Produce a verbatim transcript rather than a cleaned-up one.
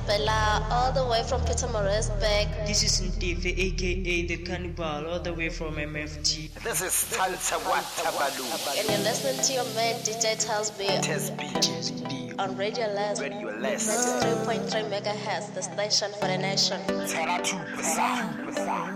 Bella, all the way from Pietermaritzburg. This is Ntife, aka the Cannibal, all the way from M F T. This is Talta Watabalu. And you're listening to your man D J Tasby on Radio Les. Radio Les. ninety-three point three megahertz, the station for the nation. Tera tu,